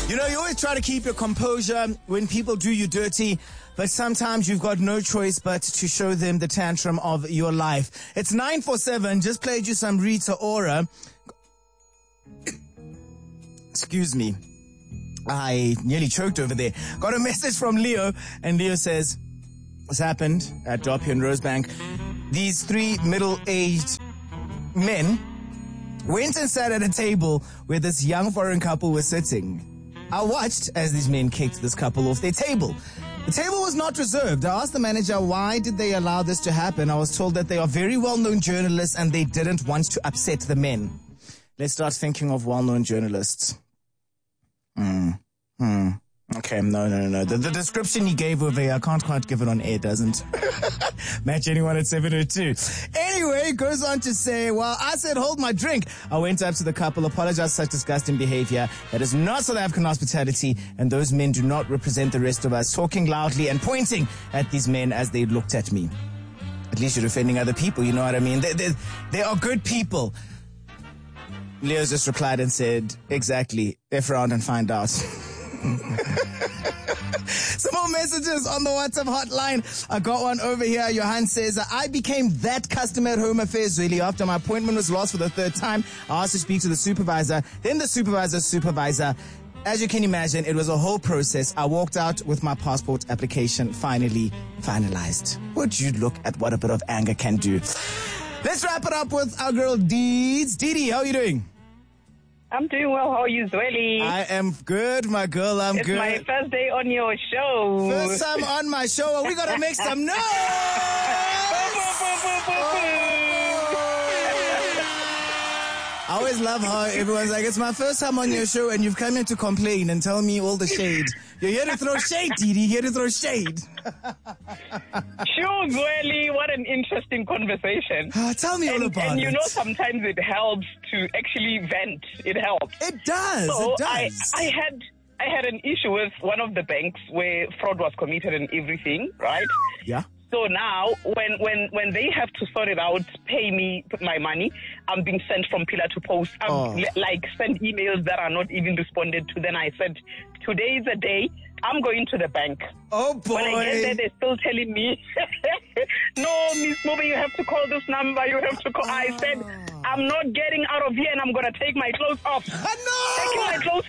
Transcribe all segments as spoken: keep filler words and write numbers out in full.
You know, you always try to keep your composure when people do you dirty, but sometimes you've got no choice but to show them the tantrum of your life. It's nine four seven, just played you some Rita Ora. Excuse me. I nearly choked over there. Got a message from Leo, and Leo says, what's happened at Doppio in Rosebank? These three middle-aged men went and sat at a table where this young foreign couple was sitting. I watched as these men kicked this couple off their table. The table was not reserved. I asked the manager, why did they allow this to happen? I was told that they are very well-known journalists and they didn't want to upset the men. Let's start thinking of well-known journalists. Hmm. Hmm. Okay, no, no, no, no. The, the description you gave over here, I can't quite give it on air, doesn't match anyone at seven oh two. Anyway, goes on to say, well, I said, hold my drink. I went up to the couple, apologized for such disgusting behavior. That is not South African hospitality, and those men do not represent the rest of us, talking loudly and pointing at these men as they looked at me. At least you're defending other people, you know what I mean? They, they, they are good people. Leo just replied and said, exactly, F around and find out. Some more messages on the WhatsApp hotline. I got one over here. Johan says, I became that customer at Home Affairs really after my appointment was lost for the third time. I asked to speak to the supervisor, then the supervisor's supervisor. As you can imagine, it was a whole process. I walked out with my passport application finally finalized. Would you look at what a bit of anger can do? Let's wrap it up with our girl Deeds. Didi, how are you doing? I'm doing well. How are you, Zweli? I am good, my girl. I'm it's good. It's my first day on your show. First time on my show. We got to make some noise. I always love how everyone's like, it's my first time on your show and you've come here to complain and tell me all the shade. You're here to throw shade, Didi. Here to throw shade. Sure, Zweli. What an interesting conversation. Uh, tell me and, all about and it. And you know, sometimes it helps to actually vent. It helps. It does. So it does. I, I had I had an issue with one of the banks where fraud was committed and everything, right? Yeah. So now, when, when, when they have to sort it out, pay me my money, I'm being sent from pillar to post. I'm Oh. like send emails that are not even responded to. Then I said, today is a day. I'm going to the bank. Oh, boy. When I get there, they're still telling me, no, Miss Mobe, you have to call this number. You have to call. Oh. I said, I'm not getting out of here and I'm going to take my clothes off. Uh, no! Taking my clothes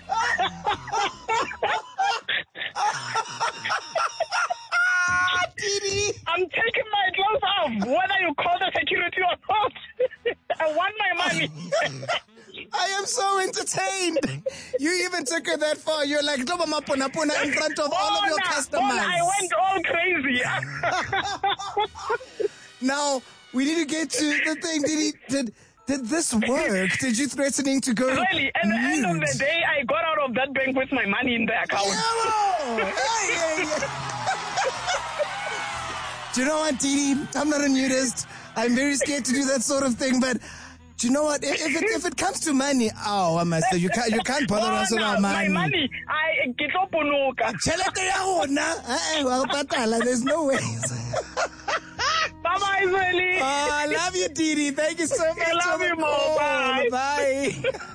Didi. I'm taking my clothes off, whether you call the security or not. I want my money. I am so entertained. You even took it that far. You're like, "Loba mapuna puna" in front of all of your customers. I went all crazy. Now, we need to get to the thing. Did he, did, did this work? Did you threatening to go Really, at the end of nude? the day, I got out of that bank with my money in the account. Yo! Hey, hey, hey. Do you know what, Didi? I'm not a nudist. I'm very scared to do that sort of thing, but do you know what? If, if, it, if it comes to money, oh, I must say, you can't, you can't bother us Oh, about no, money. my money, I get up on Tšhelete ya rona. Eh, wa go patala. There's no way. Bye-bye, Zweli. Oh, I love you, Didi. Thank you so much. I love for the you more. call. Bye. Bye.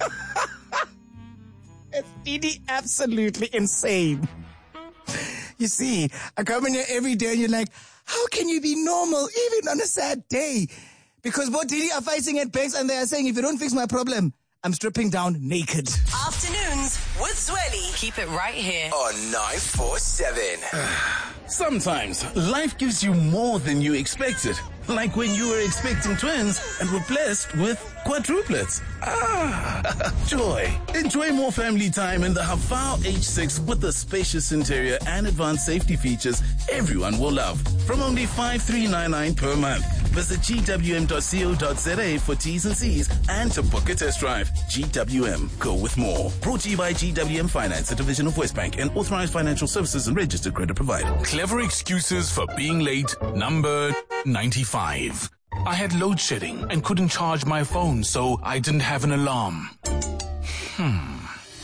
It's Didi absolutely insane. You see, I come in here every day and you're like, how can you be normal even on a sad day? Because what Didi are fighting at banks and they are saying, if you don't fix my problem, I'm stripping down naked. Afternoons with Zweli. Keep it right here on nine four seven. Sometimes life gives you more than you expected. Like when you were expecting twins and were blessed with quadruplets. Ah, joy. Enjoy more family time in the Hafal H six with the spacious interior and advanced safety features everyone will love. From only five thousand three hundred ninety-nine dollars per month. Visit G W M dot co dot z a for T's and C's and to book a test drive. G W M. Go with more. Brought to you by G W M Finance, a division of Westbank and authorized financial services and registered credit provider. Clever excuses for being late, number ninety-five. I had load shedding and couldn't charge my phone, so I didn't have an alarm. Hmm.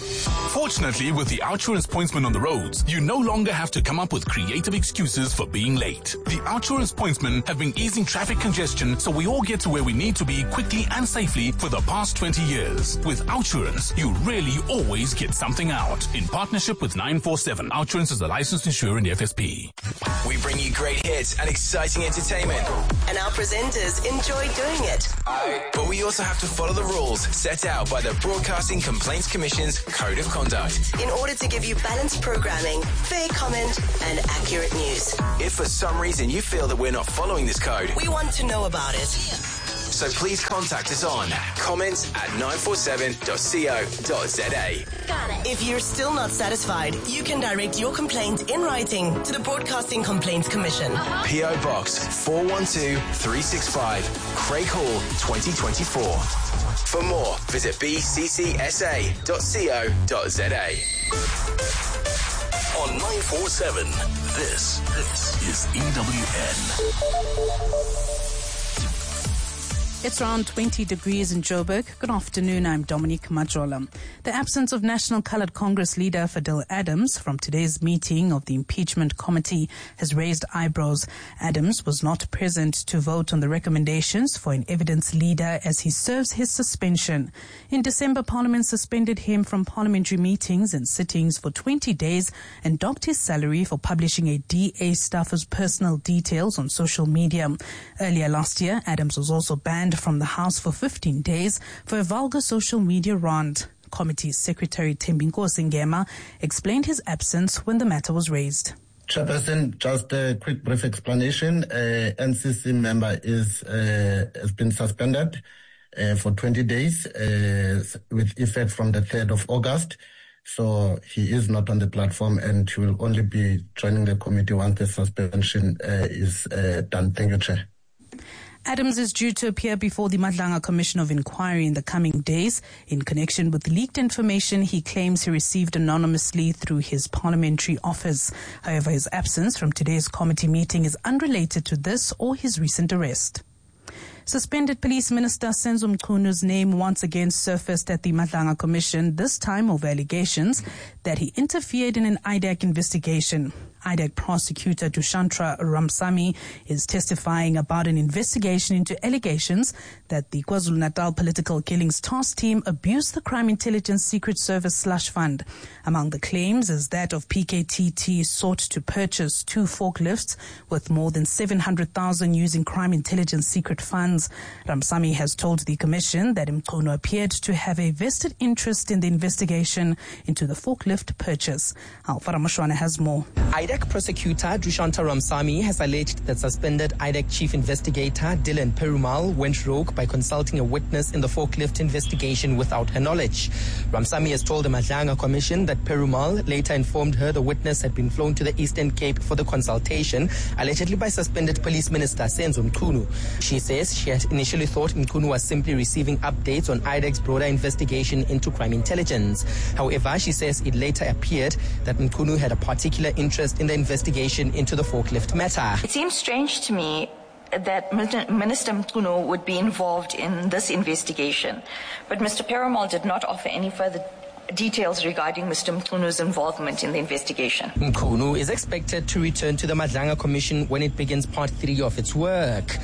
Fortunately, with the OUTsurance pointsman on the roads, you no longer have to come up with creative excuses for being late. The OUTsurance pointsmen have been easing traffic congestion so we all get to where we need to be quickly and safely for the past twenty years. With OUTsurance, you really always get something out. In partnership with nine four seven, OUTsurance is a licensed insurer in the F S P. We bring you great hits and exciting entertainment. And our presenters enjoy doing it. But we also have to follow the rules set out by the Broadcasting Complaints Commission's Code of Conduct. In order to give you balanced programming, fair comment, and accurate news. If for some reason you feel that we're not following this code, We want to know about it. so please contact us on comments at nine four seven dot co dot za. If you're still not satisfied, you can direct your complaint in writing to the Broadcasting Complaints Commission. P O Box four one two three six five, Craig Hall, twenty twenty-four. For more, visit b c c s a dot co dot za. On nine four seven, this, this is E W N. It's around twenty degrees in Joburg. Good afternoon, I'm Dominique Majola. The absence of National Coloured Congress leader Fidel Adams from today's meeting of the impeachment committee has raised eyebrows. Adams was not present to vote on the recommendations for an evidence leader as he serves his suspension. In December, Parliament suspended him from parliamentary meetings and sittings for twenty days and docked his salary for publishing a D A staffer's personal details on social media. Earlier last year, Adams was also banned from the House for fifteen days for a vulgar social media rant. Committee Secretary Thembinkosi Ngema explained his absence when the matter was raised. Chairperson, just a quick brief explanation. Uh, N C C member is uh, has been suspended uh, for twenty days uh, with effect from the third of August. So he is not on the platform and he will only be joining the committee once the suspension uh, is uh, done. Thank you, Chair. Adams is due to appear before the Madlanga Commission of Inquiry in the coming days in connection with leaked information he claims he received anonymously through his parliamentary office. However, his absence from today's committee meeting is unrelated to this or his recent arrest. Suspended Police Minister Senzo Mchunu name once again surfaced at the Madlanga Commission, this time over allegations that he interfered in an I D A C investigation. I D A C prosecutor Dushantra Ramsamy is testifying about an investigation into allegations that the KwaZulu-Natal Political Killings Task Team abused the Crime Intelligence Secret Service slush fund. Among the claims is that of P K T T sought to purchase two forklifts with more than seven hundred thousand using Crime Intelligence secret funds. Ramsamy has told the Commission that Mchunu appeared to have a vested interest in the investigation into the forklift purchase. Alfara Mashwana has more. I D A C prosecutor Dushantra Ramsamy has alleged that suspended I D A C chief investigator Dylan Perumal went rogue by consulting a witness in the forklift investigation without her knowledge. Ramsamy has told the Madlanga Commission that Perumal later informed her the witness had been flown to the Eastern Cape for the consultation, allegedly by suspended Police Minister Senzo Mchunu. She says she had initially thought Mchunu was simply receiving updates on I D A C's broader investigation into crime intelligence. However, she says it later appeared that Mchunu had a particular interest in the investigation into the forklift matter. It seems strange to me that Minister Mchunu would be involved in this investigation, but Mister Perumal did not offer any further details regarding Mister Mchunu's involvement in the investigation. Mchunu is expected to return to the Madlanga Commission when it begins part three of its work.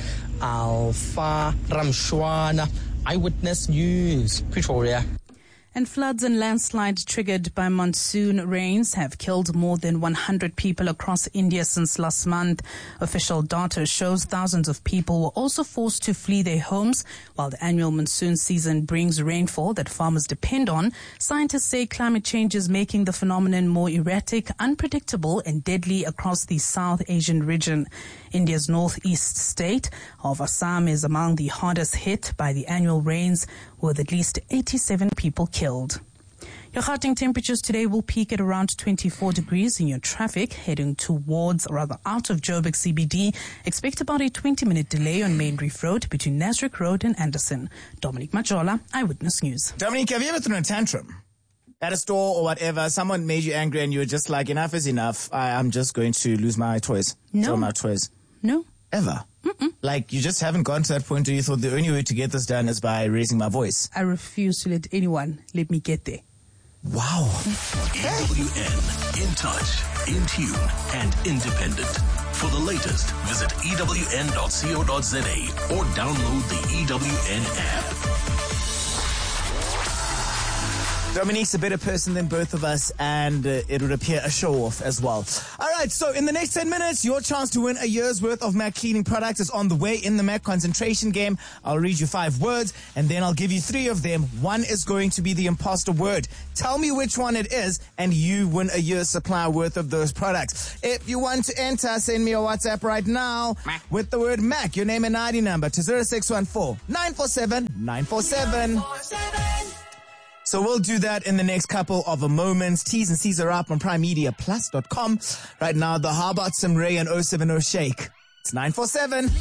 Alpha Ramshwana, Eyewitness News, Pretoria. And floods and landslides triggered by monsoon rains have killed more than one hundred people across India since last month. Official data shows thousands of people were also forced to flee their homes. While the annual monsoon season brings rainfall that farmers depend on, scientists say climate change is making the phenomenon more erratic, unpredictable and deadly across the South Asian region. India's northeast state of Assam is among the hardest hit by the annual rains, with at least eighty-seven people killed. Your Gauteng temperatures today will peak at around twenty-four degrees in your traffic heading towards, or rather out of Joburg C B D. Expect about a twenty minute delay on Main Reef Road between Nasrec Road and Anderson. Dominique Majola, Eyewitness News. Dominique, have you ever thrown a tantrum? At a store or whatever, someone made you angry and you were just like, enough is enough. I, I'm just going to lose my toys. No. Throw my toys. No. Ever? Mm-mm. Like, you just haven't gotten to that point where you thought the only way to get this done is by raising my voice. I refuse to let anyone let me get there. Wow. E W N, in touch, in tune, and independent. For the latest, visit E W N dot co dot za or download the E W N app. Dominique's a better person than both of us, and uh, it would appear a show-off as well. All right, so in the next ten minutes, your chance to win a year's worth of Mac cleaning products is on the way in the Mac concentration game. I'll read you five words, and then I'll give you three of them. One is going to be the imposter word. Tell me which one it is, and you win a year's supply worth of those products. If you want to enter, send me a WhatsApp right now Mac. with the word Mac, your name and I D number to zero six one four, nine four seven, nine four seven. So we'll do that in the next couple of moments. T's and C's are up on prime media plus dot com. Right now, the How About Some Ray and oh seven oh Shake. It's nine four seven.